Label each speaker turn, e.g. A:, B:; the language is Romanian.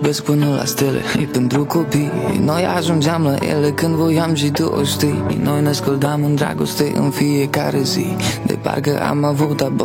A: iubesc până la stele, e pentru copii. Noi ajungeam la ele când voiam și tu o știi. Noi ne scăldam în dragoste în fiecare zi, de parcă am avut